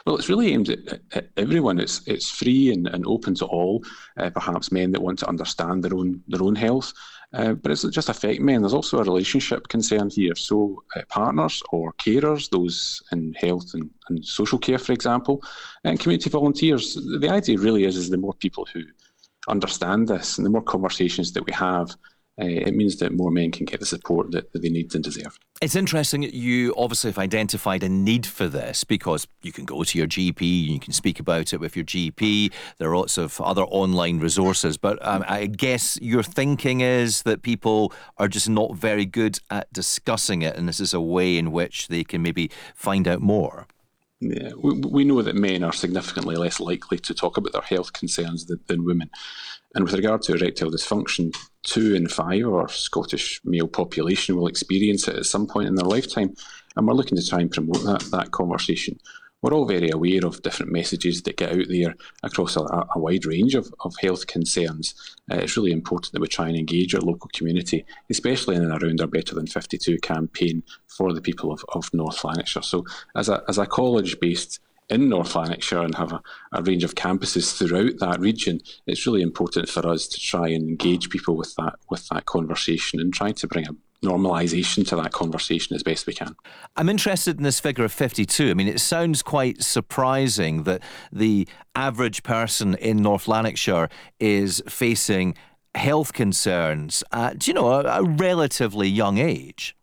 Well, it's really aimed at everyone. It's free and open to all. Perhaps men that want to understand their own health, but it doesn't just affect men. There's also a relationship concern here. So partners or carers, those in health and social care, for example, and community volunteers. The idea really is the more people who understand this and the more conversations that we have, it means that more men can get the support that they need and deserve. It's interesting that you obviously have identified a need for this, because you can go to your GP, you can speak about it with your GP. There are lots of other online resources, but I guess your thinking is that people are just not very good at discussing it, and this is a way in which they can maybe find out more. Yeah, we know that men are significantly less likely to talk about their health concerns than women. And with regard to erectile dysfunction, 2 in 5 of our Scottish male population will experience it at some point in their lifetime, and we're looking to try and promote that conversation. We're all very aware of different messages that get out there across a wide range of health concerns. It's really important that we try and engage our local community, especially in and around our Better Than 52 campaign for the people of North Lanarkshire. So as a college based in North Lanarkshire and have a range of campuses throughout that region, it's really important for us to try and engage people with that conversation and try to bring a normalisation to that conversation as best we can. I'm interested in this figure of 52. I mean, it sounds quite surprising that the average person in North Lanarkshire is facing health concerns at, a relatively young age.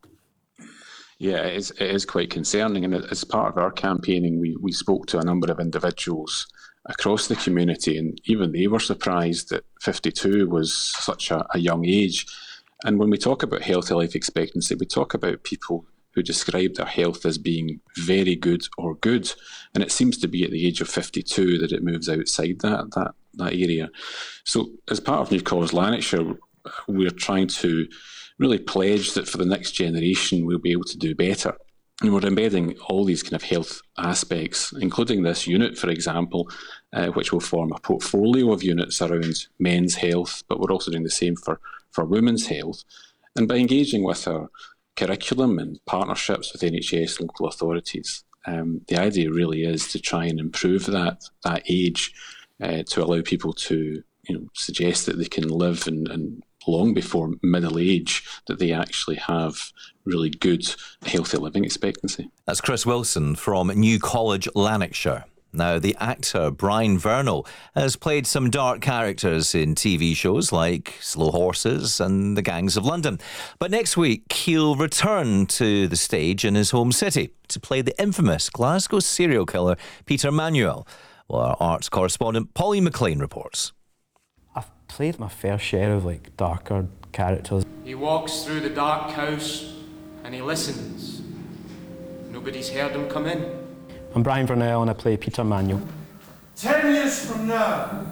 Yeah, it is quite concerning. And as part of our campaigning, we spoke to a number of individuals across the community, and even they were surprised that 52 was such a young age. And when we talk about healthy life expectancy, we talk about people who describe their health as being very good or good. And it seems to be at the age of 52 that it moves outside that area. So as part of New College Lanarkshire, we're trying to really pledge that for the next generation, we'll be able to do better. And we're embedding all these kind of health aspects, including this unit, for example, which will form a portfolio of units around men's health, but we're also doing the same for women's health. And by engaging with our curriculum and partnerships with NHS and local authorities, the idea really is to try and improve that age to allow people to suggest that they can live and long before middle age, that they actually have really good, healthy living expectancy. That's Chris Wilson from New College Lanarkshire. Now, the actor Brian Vernal has played some dark characters in TV shows like Slow Horses and The Gangs of London. But next week, he'll return to the stage in his home city to play the infamous Glasgow serial killer Peter Manuel. Well, our arts correspondent Polly McLean reports. I've played my fair share of darker characters. He walks through the dark house and he listens. Nobody's heard him come in. I'm Brian Vernal and I play Peter Manuel. 10 years from now,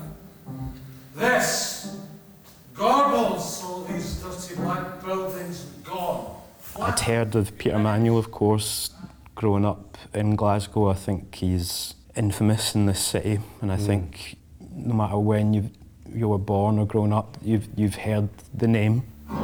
this Gorbals, all these dirty black buildings gone. I'd heard of Peter Manuel, of course, growing up in Glasgow. I think he's infamous in this city, and I think no matter when you were born or grown up, you've heard the name.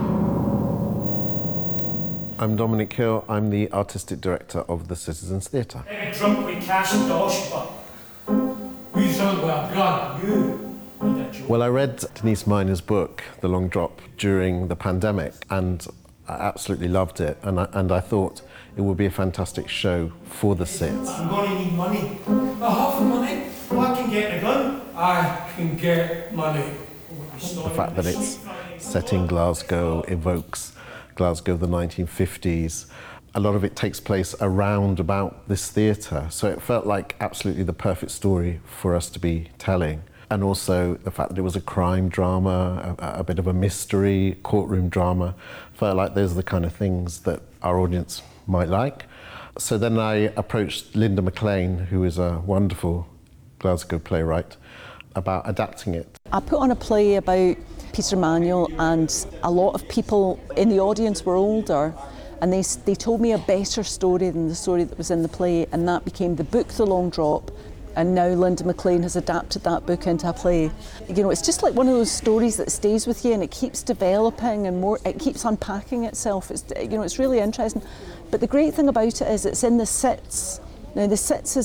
I'm Dominic Hill. I'm the artistic director of the Citizens Theatre. Any drunk we cash dosh, but we don't wear gun, you. Well, I read Denise Miner's book, The Long Drop, during the pandemic, and I absolutely loved it. And I thought it would be a fantastic show for the Cit. I'm going to need money. Half the money? Well, I can get a gun. I can get money. The fact that it's set in Glasgow evokes Glasgow of the 1950s. A lot of it takes place around about this theatre, so it felt like absolutely the perfect story for us to be telling. And also the fact that it was a crime drama, a bit of a mystery, courtroom drama, felt like those are the kind of things that our audience might like. So then I approached Linda McLean, who is a wonderful Glasgow playwright, about adapting it. I put on a play about Peter Manuel, and a lot of people in the audience were older, and they told me a better story than the story that was in the play, and that became the book The Long Drop, and now Linda McLean has adapted that book into a play. It's just like one of those stories that stays with you and it keeps developing and more, it keeps unpacking itself. It's really interesting. But the great thing about it is it's in the Cits. Now the Cits is